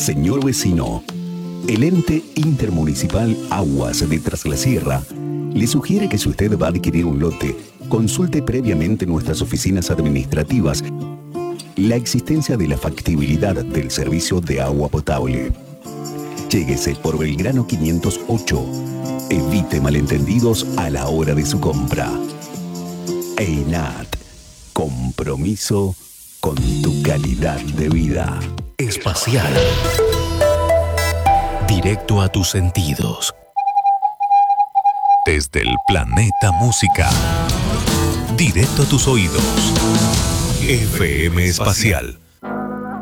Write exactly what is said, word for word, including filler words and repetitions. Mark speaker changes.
Speaker 1: Señor vecino, el ente intermunicipal Aguas de Tras la Sierra le sugiere que si usted va a adquirir un lote, consulte previamente nuestras oficinas administrativas la existencia de la factibilidad del servicio de agua potable. Lléguese por Belgrano quinientos ocho. Evite malentendidos a la hora de su compra. EINAT. Compromiso con tu calidad de vida.
Speaker 2: Espacial. Directo a tus sentidos. Desde el planeta música. Directo a tus oídos. F M Espacial.